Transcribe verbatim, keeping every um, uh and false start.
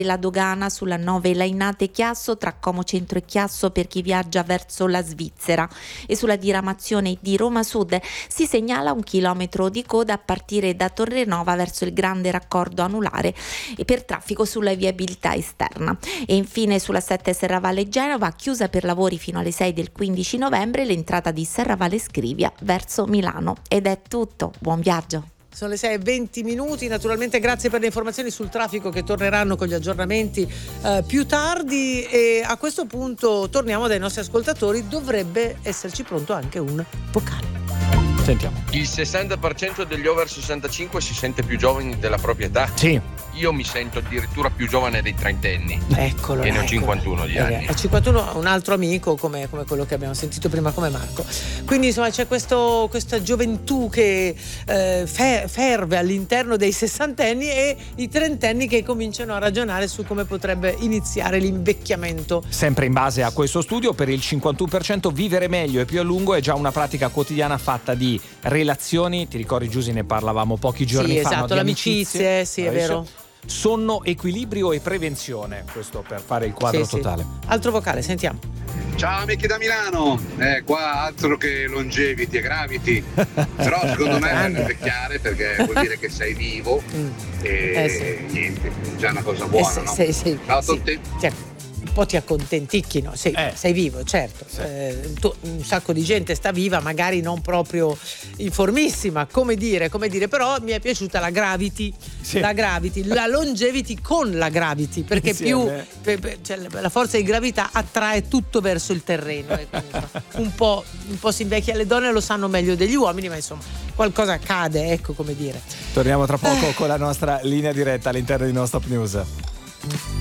La dogana sulla nove Lainate Chiasso tra Como Centro e Chiasso per chi viaggia verso la Svizzera, e sulla diramazione di Roma Sud si segnala un chilometro di coda a partire da Torrenova verso il grande raccordo anulare e per traffico sulla viabilità esterna. E infine sulla sette Serravalle Genova, chiusa per lavori fino alle sei del quindici novembre, l'entrata di Serravalle Scrivia verso Milano. Ed è tutto, buon viaggio. Sono le sei e venti minuti, naturalmente grazie per le informazioni sul traffico che torneranno con gli aggiornamenti eh, più tardi, e a questo punto torniamo dai nostri ascoltatori. Dovrebbe esserci pronto anche un vocale. Sentiamo. Il sessanta per cento degli over sessantacinque si sente più giovani della propria età? Sì. Io mi sento addirittura più giovane dei trentenni. Eccolo. E ne ho eccolo. cinquantuno di anni. A cinquantuno un altro amico come, come quello che abbiamo sentito prima, come Marco. Quindi insomma c'è questo, questa gioventù che eh, fe, ferve all'interno dei sessantenni e i trentenni che cominciano a ragionare su come potrebbe iniziare l'invecchiamento. Sempre in base a questo studio, per il cinquantuno per cento vivere meglio e più a lungo è già una pratica quotidiana fatta di relazioni, ti ricordi Giusy, ne parlavamo pochi giorni sì, fa, esatto, no? Di l'amicizie, amicizie, sì, è vero. Sonno, equilibrio e prevenzione, questo per fare il quadro sì, totale. Sì. Altro vocale, sentiamo. Ciao amici da Milano, eh, qua altro che longevity e gravity, però secondo me è invecchiare perché vuol dire che sei vivo mm. e eh sì. niente, già una cosa buona, eh, se, no? Sei, sei, Ciao a sì. tutti. Cioè, un po' ti accontenticchino, sei, eh. sei vivo, certo. Sì. Eh, tu, un sacco di gente sta viva, magari non proprio informissima, come dire, come dire, però mi è piaciuta la gravity, sì. la gravity, la longevity con la gravity, perché più per, per, cioè, la forza di gravità attrae tutto verso il terreno. E quindi, un po', un po' si invecchia, le donne lo sanno meglio degli uomini, ma insomma qualcosa accade, ecco come dire. Torniamo tra poco eh. con la nostra linea diretta all'interno di Non Stop News.